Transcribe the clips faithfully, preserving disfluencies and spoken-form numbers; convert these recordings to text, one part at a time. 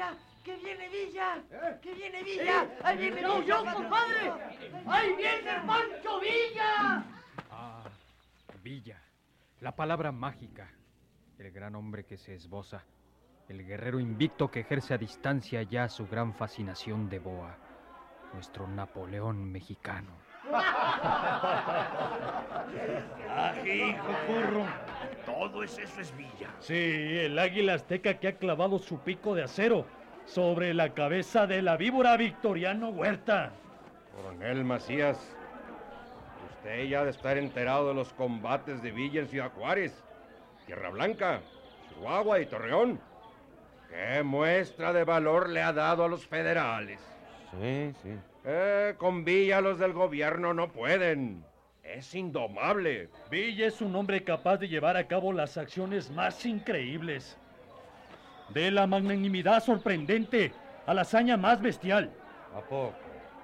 Villa! ¡Que viene Villa! ¿Eh? ¡Que viene Villa! ¡Eh! ¡Ahí viene ¡No, Villa! yo, compadre! ¡Ahí viene Pancho Villa! Ah, Villa. La palabra mágica. El gran hombre que se esboza. El guerrero invicto que ejerce a distancia ya su gran fascinación de boa. Nuestro Napoleón mexicano. ¡Ah, hijo curro! Todo es eso es Villa. Sí, el águila azteca que ha clavado su pico de acero sobre la cabeza de la víbora Victoriano Huerta. Coronel Macías, usted ya ha de estar enterado de los combates de Villa en Ciudad Juárez, Tierra Blanca, Chihuahua y Torreón. ¿Qué muestra de valor le ha dado a los federales? Sí, sí. Eh, con Villa los del gobierno no pueden. Es indomable. Villa es un hombre capaz de llevar a cabo las acciones más increíbles. De la magnanimidad sorprendente a la hazaña más bestial. ¿A poco?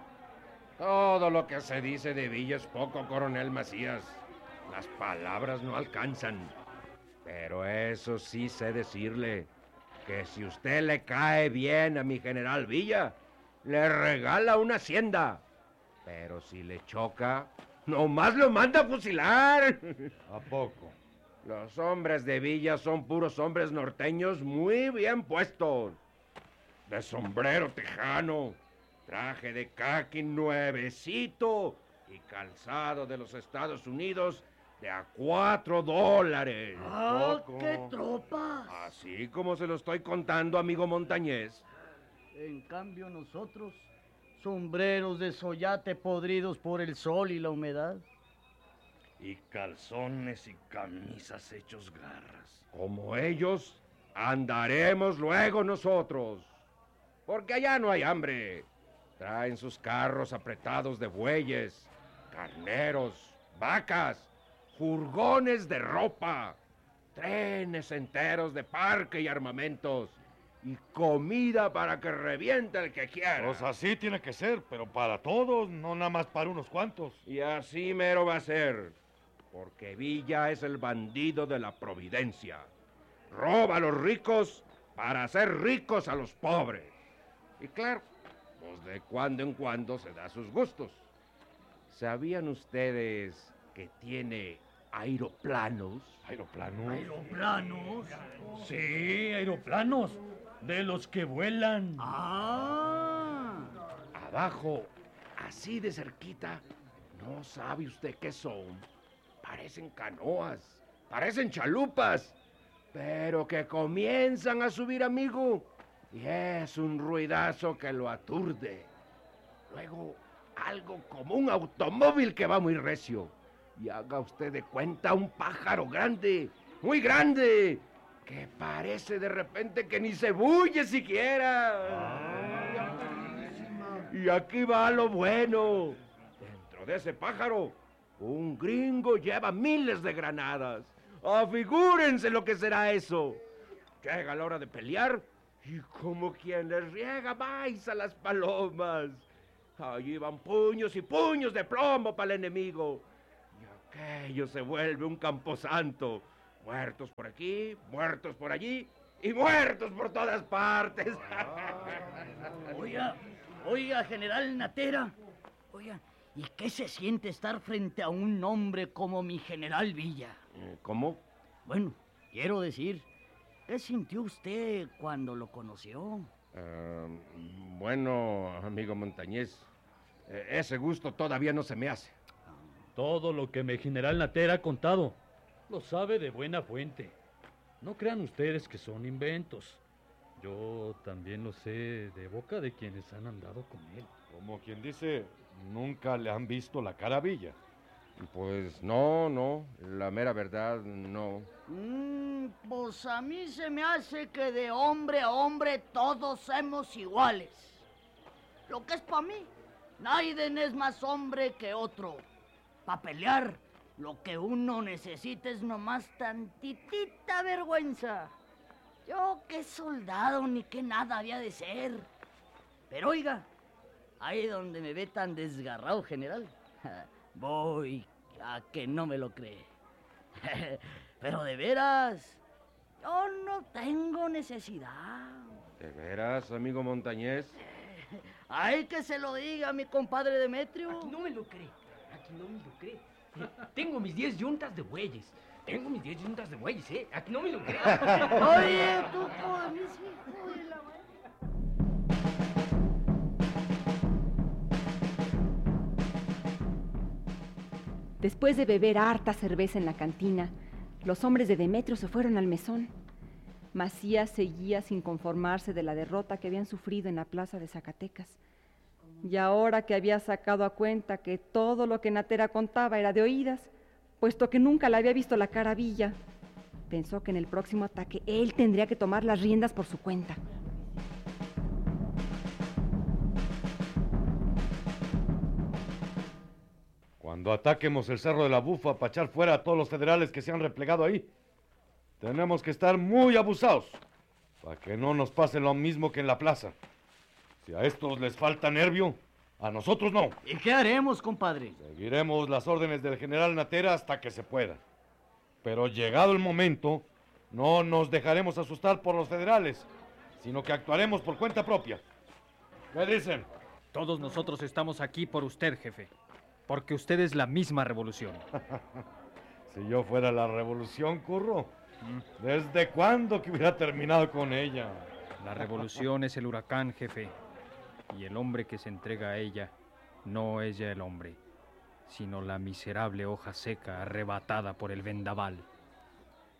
Todo lo que se dice de Villa es poco, coronel Macías. Las palabras no alcanzan. Pero eso sí sé decirle, que si usted le cae bien a mi general Villa, le regala una hacienda. Pero si le choca, nomás lo manda a fusilar. ¿A poco? Los hombres de Villa son puros hombres norteños muy bien puestos. De sombrero tejano, traje de caqui nuevecito y calzado de los Estados Unidos de a cuatro dólares. ¡Ah, qué tropas! Así como se lo estoy contando, amigo Montañés. En cambio nosotros, sombreros de soyate podridos por el sol y la humedad. Y calzones y camisas hechos garras. Como ellos, andaremos luego nosotros. Porque allá no hay hambre. Traen sus carros apretados de bueyes, carneros, vacas, furgones de ropa, trenes enteros de parque y armamentos, y comida para que reviente el que quiera. Pues así tiene que ser, pero para todos, no nada más para unos cuantos. Y así mero va a ser, porque Villa es el bandido de la providencia. Roba a los ricos para hacer ricos a los pobres. Y claro, pues de cuando en cuando se da sus gustos. ¿Sabían ustedes que tiene aeroplanos? ¿Aeroplanos? ¿Aeroplanos? Sí, aeroplanos. De los que vuelan. ¡Ah! Abajo, así de cerquita, ¿no sabe usted qué son? Parecen canoas, parecen chalupas, pero que comienzan a subir, amigo, y es un ruidazo que lo aturde. Luego, algo como un automóvil que va muy recio. Y haga usted de cuenta un pájaro grande, muy grande, que parece de repente que ni se bulle siquiera. Y aquí va lo bueno. Dentro de ese pájaro, un gringo lleva miles de granadas. Afigúrense lo que será eso. Llega la hora de pelear y como quien les riega maíz a las palomas. Allí van puños y puños de plomo para el enemigo. Y aquello se vuelve un camposanto. Muertos por aquí, muertos por allí y muertos por todas partes. Oiga, oiga, general Natera. Oiga, ¿y qué se siente estar frente a un hombre como mi general Villa? ¿Cómo? Bueno, quiero decir, ¿qué sintió usted cuando lo conoció? Uh, bueno, amigo Montañés, eh, ese gusto todavía no se me hace. Todo lo que mi general Natera ha contado lo sabe de buena fuente. No crean ustedes que son inventos. Yo también lo sé de boca de quienes han andado con él. Como quien dice, nunca le han visto la cara a Villa. Pues no, no, la mera verdad, no. Mm, pues a mí se me hace que de hombre a hombre todos somos iguales. Lo que es para mí, nadie es más hombre que otro. Para pelear, lo que uno necesita es nomás tantitita vergüenza. Yo qué soldado ni qué nada había de ser. Pero oiga, ahí donde me ve tan desgarrado, general, voy a que no me lo cree. Pero de veras, yo no tengo necesidad. ¿De veras, amigo Montañés? Ay, que se lo diga a mi compadre Demetrio. Aquí no me lo cree, aquí no me lo cree. Tengo mis diez yuntas de bueyes. Tengo mis diez yuntas de bueyes, ¿eh? Aquí no me lo cree. Oye, tú con mis hijos de la madre. Después de beber harta cerveza en la cantina, los hombres de Demetrio se fueron al mesón. Macías seguía sin conformarse de la derrota que habían sufrido en la plaza de Zacatecas. Y ahora que había sacado a cuenta que todo lo que Natera contaba era de oídas, puesto que nunca le había visto la cara a Villa, pensó que en el próximo ataque él tendría que tomar las riendas por su cuenta. Cuando ataquemos el Cerro de la Bufa para echar fuera a todos los federales que se han replegado ahí, tenemos que estar muy abusados para que no nos pase lo mismo que en la plaza. Si a estos les falta nervio, a nosotros no. ¿Y qué haremos, compadre? Seguiremos las órdenes del general Natera hasta que se pueda. Pero llegado el momento, no nos dejaremos asustar por los federales, sino que actuaremos por cuenta propia. ¿Qué dicen? Todos nosotros estamos aquí por usted, jefe. Porque usted es la misma revolución. Si yo fuera la revolución, Curro, ¿desde cuándo que hubiera terminado con ella? La revolución es el huracán, jefe. Y el hombre que se entrega a ella no es ya el hombre, sino la miserable hoja seca arrebatada por el vendaval.